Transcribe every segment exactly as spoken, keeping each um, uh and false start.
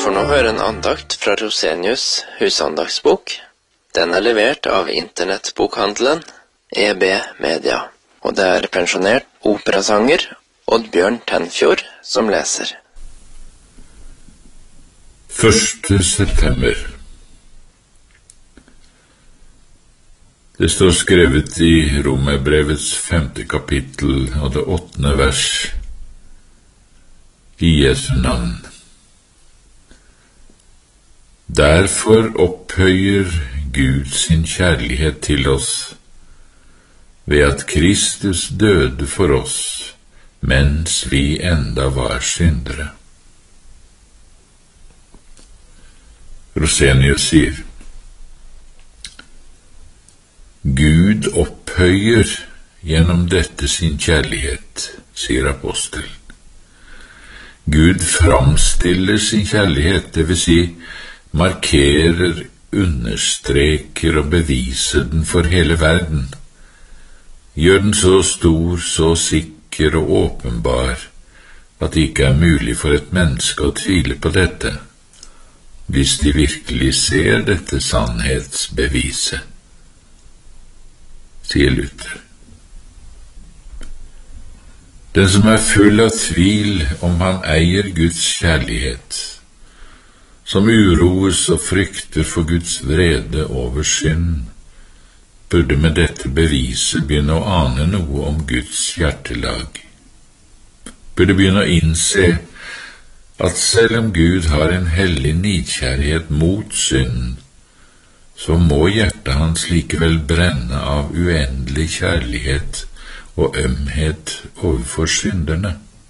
får nå høre en andakt fra Rosenius husandagsbok. Den er levert av internettbokhandelen E B Media, og det er pensjonert operasanger Oddbjørn Tenfjord som leser. første september. Det står skrevet i Romerbrevets femte kapittel og det åttende vers i Jesu navn. Derfor opphøyer Gud sin kjærlighet til oss ved at Kristus døde for oss mens vi enda var syndere. Rosenius sier: Gud opphøyer gjennom dette sin kjærlighet, sier apostelen. Gud framstiller sin kjærlighet, det vil si markerer, understreker og beviser den for hele verden. Gjør den så stor, så sikker og åpenbar at det ikke er mulig for et menneske å tvile på dette, hvis de virkelig ser dette sannhetsbeviset, sier Luther. Den som er full av tvil om han eier Guds kjærlighet, som uroes og frykter for Guds vrede over synd, burde med dette beviset begynne å ane noe om Guds hjertelag. Burde begynne å innse at selv om Gud har en hellig nidkjærlighet mot synd, så må hjertet hans likevel brenne av uendelig kjærlighet og ømhet overfor synderne.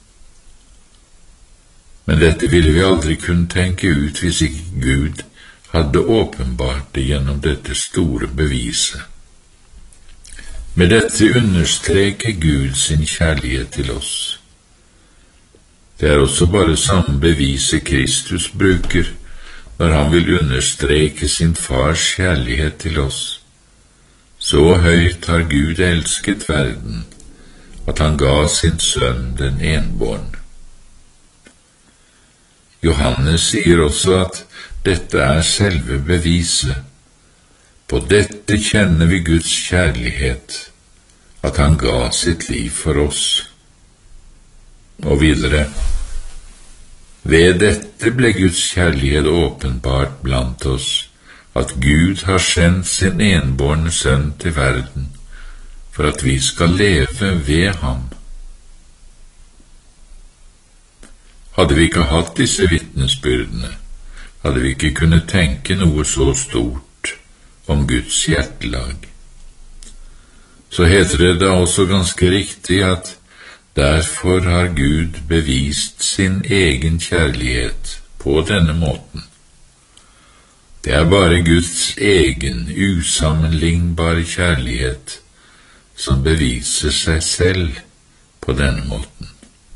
Men dette ville vi aldri kunne tenke ut hvis ikke Gud hadde åpenbart det gjennom dette store beviset. Med dette understreker Gud sin kjærlighet til oss. Det er også bare samme beviset Kristus bruker når han vil understreke sin fars kjærlighet til oss. Så høyt har Gud elsket verden, at han ga sin sønn den enbårne. Johannes sier også at dette er selve beviset. På dette kjenner vi Guds kjærlighet, at han ga sitt liv for oss. Og videre: ved dette ble Guds kjærlighet åpenbart blant oss, at Gud har sendt sin enbårne sønn til verden, for at vi skal leve ved ham. Hadde vi ikke hatt disse vitnesbyrdene, hadde vi ikke kunnet tenke noe så stort om Guds hjertelag. Så heter det da også ganske riktig at derfor har Gud bevist sin egen kjærlighet på denne måten. Det er bare Guds egen, usammenlignbare kjærlighet som beviser seg selv på denne måten.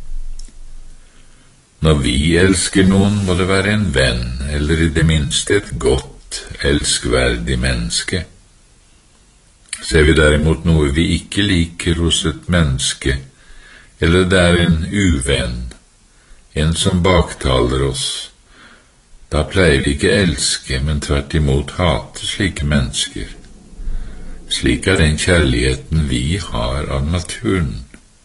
Når vi elsker noen, må det være en venn, eller i det minste et godt, elskverdig menneske. Ser vi derimot noe vi ikke liker hos et menneske, eller det er en uvenn, en som baktaler oss, da pleier vi ikke elske, men tvert imot hate slike mennesker. Slik er den kjærligheten vi har av naturen.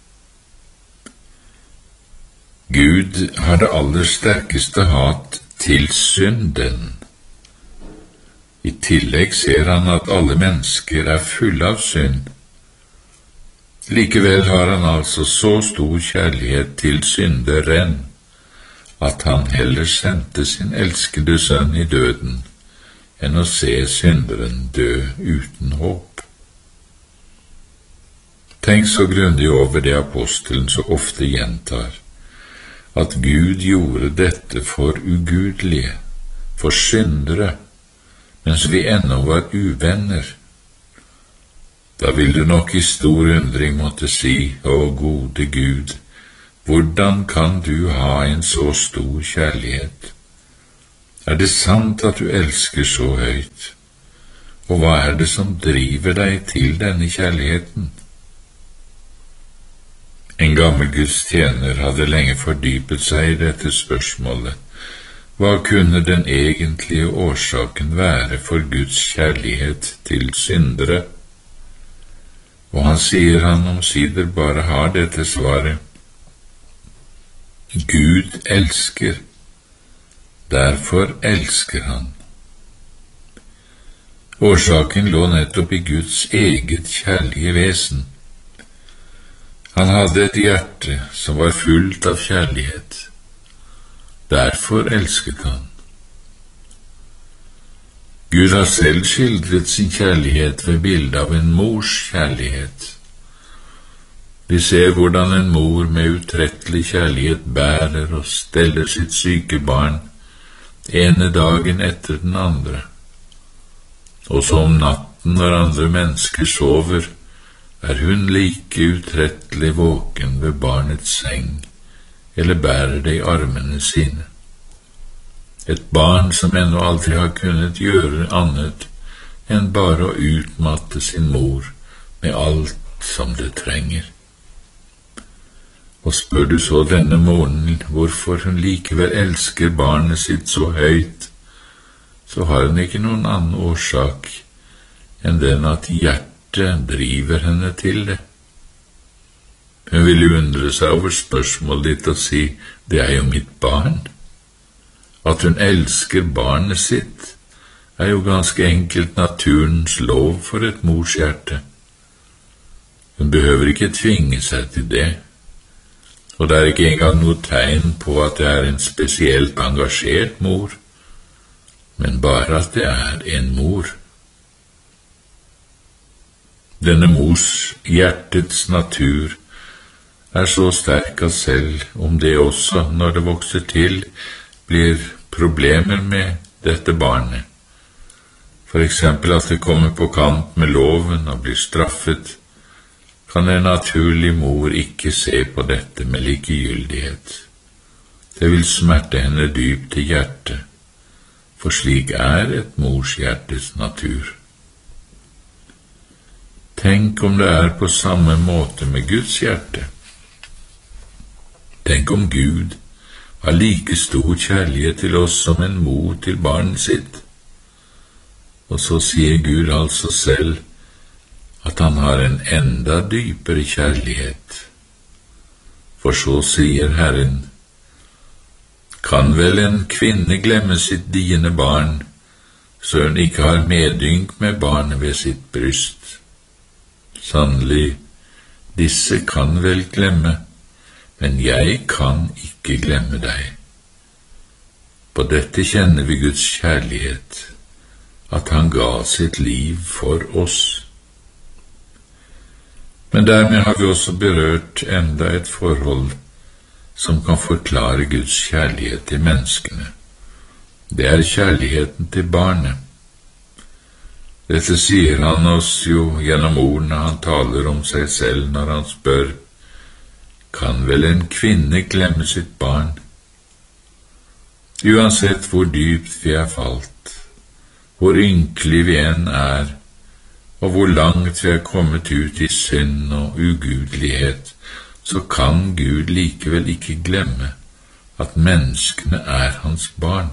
Gud har det aller sterkeste hat til synden. I tillegg ser han at alle mennesker er fulle av synd. Likevel har han altså så stor kjærlighet til synderen, at han heller sendte sin elskede sønn i døden, enn å se synderen dø uten håp. Tenk så grundig over det apostelen så ofte gjentar, at Gud gjorde dette for ugudelige, for syndere, mens vi ennå var uvenner. Da vil du nok i stor undring måtte si: Å gode Gud, hvordan kan du ha en så stor kjærlighet? Er det sant at du elsker så høyt? Og hva er det som driver deg til denne kjærligheten? En gammel Guds tjener hadde lenge fordypet seg i dette spørsmålet, Hva kunne den egentlige årsaken være for Guds kjærlighet til syndere? Og han sier han omsider bare har dette svaret: Gud elsker, derfor elsker han. Årsaken lå nettopp i Guds eget kjærlige vesen. Han hadde et hjerte som var fullt av kjærlighet. Derfor elsket han. Gud har selv skildret sin kjærlighet ved bildet av en mors kjærlighet. Vi ser hvordan en mor med utrettelig kjærlighet bærer og steller sitt syke barn ene dagen etter den andre. Også om natten når andre mennesker sover, er hun like utrettelig våken ved barnets seng, eller bærer det i armene sine. Et barn som ennå aldri har kunnet gjøre annet enn bare å utmatte sin mor med alt som det trenger. Og spør du så denne morgenen hvorfor hun likevel elsker barnet sitt så høyt, så har hun ikke noen annen årsak enn den at hjertet driver henne til det. Hun vil undre seg over spørsmålet ditt og si, det er jo mitt barn. At hun elsker barnet sitt, er jo ganske enkelt naturens lov for et mors hjerte. Hun behøver ikke tvinge seg til det, og det er ikke engang noe tegn på at det er en spesielt engasjert mor, men bare at det er en mor. Denne mors hjertets natur er så sterk at selv om det også, når det vokser til, blir problemer med dette barnet, for eksempel at det kommer på kant med loven og blir straffet, kan en naturlig mor ikke se på dette med likegyldighet. Det vil smerte henne dypt i hjertet, for slik er et mors hjertes natur. Tenk om det er på samme måte med Guds hjerte. Tenk om Gud har like stor kjærlighet til oss som en mor til barnet sitt. Og så sier Gud altså selv at han har en enda dypere kjærlighet. For så sier Herren, kan vel en kvinne glemme sitt diende barn, så hun ikke har medynk med barnet ved sitt bryst? Sannelig, disse kan vel glemme, men jeg kan ikke glemme deg. På dette kjenner vi Guds kjærlighet, at han ga sitt liv for oss. Men dermed har vi også berørt enda et forhold som kan forklare Guds kjærlighet til menneskene. Det er kjærligheten til barnet. Dette sier han oss jo gjennom ordene han taler om seg selv når han spør, kan vel en kvinne glemme sitt barn? Uansett hvor dypt vi er falt, hvor ynkelig vi enn er, og hvor langt vi er kommet ut i synd og ugudelighet, så kan Gud likevel ikke glemme at menneskene er hans barn.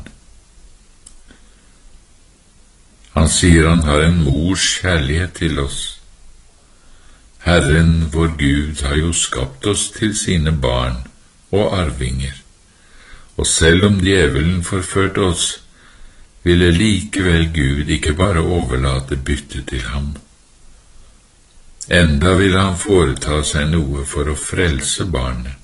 Han sier han har en mors kjærlighet til oss. Herren, vår Gud, har jo skapt oss til sine barn og arvinger, og selv om djevelen forførte oss, ville likevel Gud ikke bare overlate byttet til ham. Enda ville han foreta seg noe for å frelse barnet.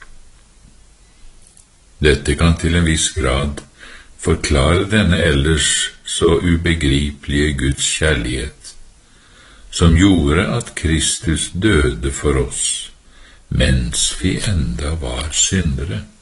Dette kan til en viss grad forklare denne ellers så ubegripelige Guds kjærlighet, som gjorde at Kristus døde for oss, mens vi enda var syndere.